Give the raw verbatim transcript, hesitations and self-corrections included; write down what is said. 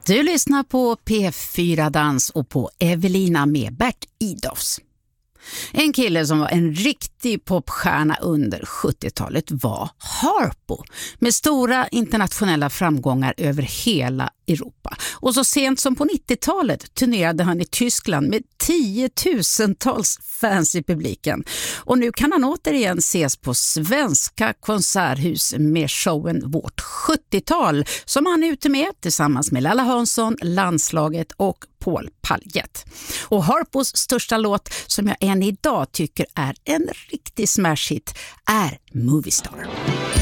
Du lyssnar på P fyra Dans och på Evelina med Bert Idofs. En kille som var en riktig popstjärna under sjuttiotalet var Harpo, med stora internationella framgångar över hela Europa. Och så sent som på nittiotalet turnerade han i Tyskland med tiotusentals fans i publiken. Och nu kan han återigen ses på svenska konserthus med showen Vårt sjuttiotal, som han är ute med tillsammans med Lalla Hansson, Landslaget och Paul Paljet. Och Harpos största låt, som jag än idag tycker är en riktig smash hit, är Movie Star.